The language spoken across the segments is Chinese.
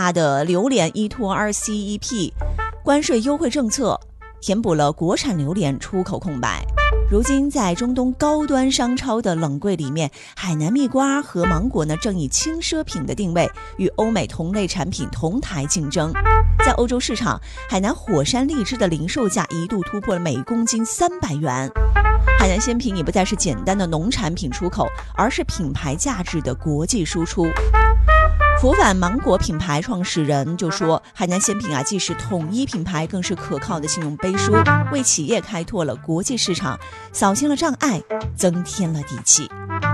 大的榴莲 E2RCEP 关税优惠政策填补了国产榴莲出口空白。如今在中东高端商超的冷柜里面，海南蜜瓜和芒果呢正以轻奢品的定位与欧美同类产品同台竞争。在欧洲市场，海南火山荔枝的零售价一度突破了每公斤300元。海南鲜品也不再是简单的农产品出口，而是品牌价值的国际输出。佛反芒果品牌创始人就说，海南鲜品既是统一品牌，更是可靠的信用背书，为企业开拓了国际市场，扫清了障碍，增添了底气。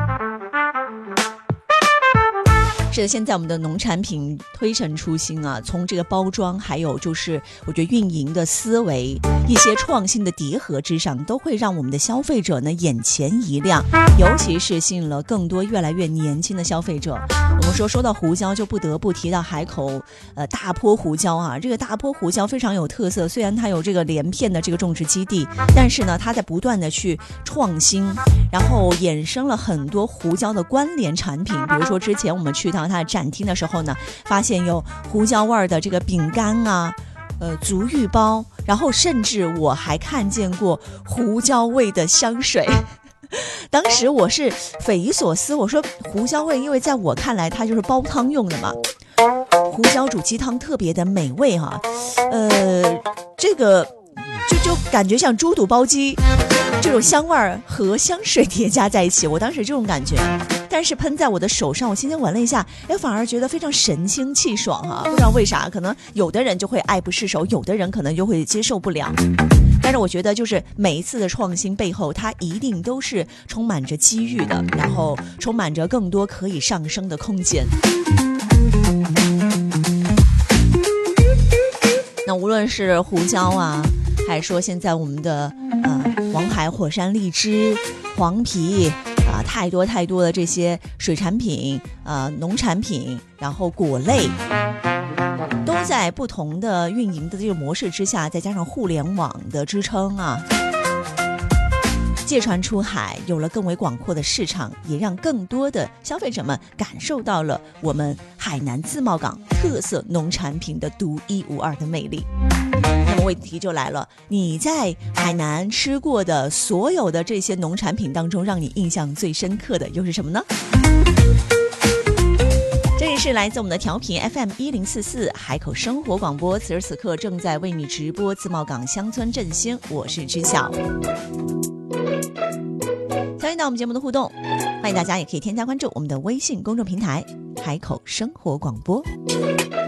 是的，现在我们的农产品推陈出新从这个包装，还有就是我觉得运营的思维，一些创新的叠合之上，都会让我们的消费者呢眼前一亮，尤其是吸引了更多越来越年轻的消费者。我们说到胡椒，就不得不提到海口大坡胡椒这个大坡胡椒非常有特色，虽然它有这个连片的这个种植基地，但是呢它在不断的去创新，然后衍生了很多胡椒的关联产品。比如说之前我们去到它的展厅的时候呢，发现有胡椒味的这个饼干足浴包，然后甚至我还看见过胡椒味的香水。当时我是匪夷所思，我说胡椒味，因为在我看来它就是煲汤用的嘛，胡椒煮鸡汤特别的美味这个就感觉像猪肚包鸡，这种香味和香水叠加在一起，我当时这种感觉。但是喷在我的手上，我今天闻了一下，反而觉得非常神清气爽不知道为啥，可能有的人就会爱不释手，有的人可能就会接受不了。但是我觉得就是每一次的创新背后，它一定都是充满着机遇的，然后充满着更多可以上升的空间。那无论是胡椒还是说现在我们的黄海火山荔枝、黄皮太多的这些水产品农产品，然后果类，都在不同的运营的这个模式之下，再加上互联网的支撑借船出海，有了更为广阔的市场，也让更多的消费者们感受到了我们海南自贸港特色农产品的独一无二的魅力。那么问题就来了，你在海南吃过的所有的这些农产品当中，让你印象最深刻的又是什么呢？这里是来自我们的调频 FM1044 海口生活广播，此时此刻正在为你直播自贸港乡村振兴，我是知晓。参与到我们节目的互动，欢迎大家也可以添加关注我们的微信公众平台海口生活广播。